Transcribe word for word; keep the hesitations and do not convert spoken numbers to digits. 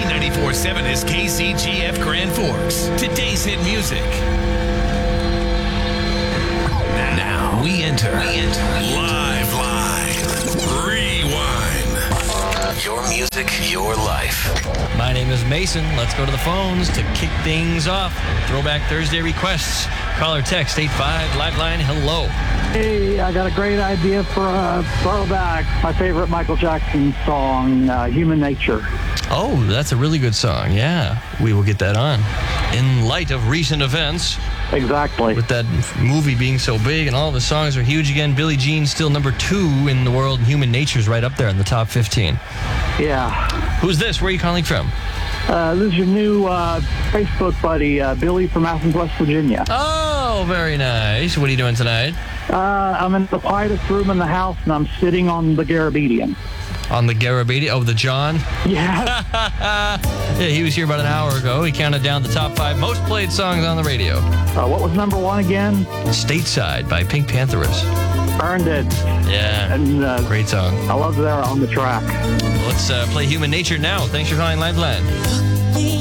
ninety-four point seven is K C G F Grand Forks. Today's hit music. Now we enter, we enter Live Line Rewind. Your music, your life. My name is Mason. Let's go to the phones to kick things off. Throwback Thursday requests. Call or text eight five Liveline. Hello. Hey, I got a great idea for a throwback. My favorite Michael Jackson song, uh, Human Nature. Oh, that's a really good song. Yeah, we will get that on. In light of recent events, Exactly. with that movie being so big and all the songs are huge again, Billie Jean still number two in the world, and Human Nature's right up there in the top fifteen. Yeah. Who's this? Where are you calling from? Uh, this is your new uh, Facebook buddy, uh, Billy from Athens, West Virginia. Oh, very nice. What are you doing tonight? Uh, I'm in the quietest room in the house, and I'm sitting on the Garabedian. On the Garabedian? Oh, the John? Yeah. Yeah, he was here about an hour ago. He counted down the top five most played songs on the radio. Uh, what was number one again? Stateside by Pink Pantheress. Earned it. Yeah, And uh, great song. I love they're on the track. Let's uh, play Human Nature now. Thanks for calling Liveline.